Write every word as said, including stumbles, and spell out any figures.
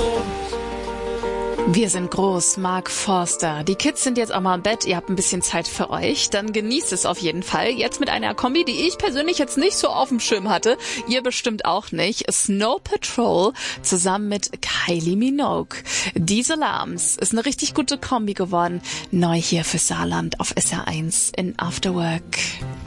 Wir sind groß, Mark Forster. Die Kids sind jetzt auch mal im Bett, ihr habt ein bisschen Zeit für euch. Dann genießt es auf jeden Fall. Jetzt mit einer Kombi, die ich persönlich jetzt nicht so auf dem Schirm hatte. Ihr bestimmt auch nicht. Snow Patrol zusammen mit Kylie Minogue. Diese Alarms ist eine richtig gute Kombi geworden. Neu hier für Saarland auf S R eins in After Work.